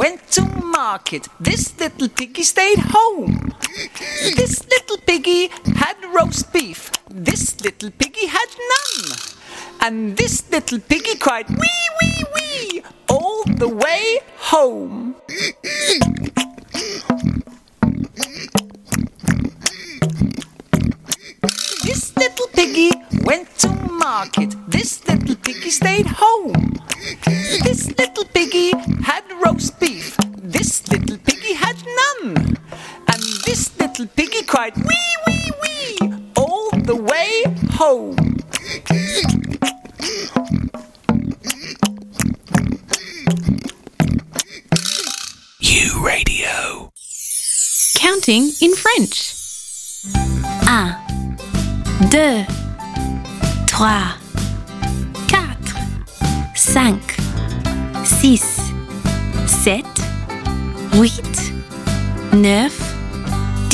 went to market. This little piggy stayed home. This little piggy had roast beef. This little piggy had none. And this little piggy cried, wee, wee, wee, all the way home. This little piggy went to market. This little piggy stayed home. This little piggy had roast beef. This little piggy had none. And this little piggy cried, wee, wee, wee, all the way home. U-Radio. Counting in French. 1, 2, 3, 4, 5, 6, 7, 8, 9,